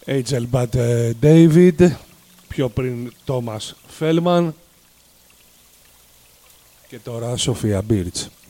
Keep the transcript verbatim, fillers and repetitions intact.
Angel Bad David, πιο πριν Thomas Fellman και τώρα Sophia Birch.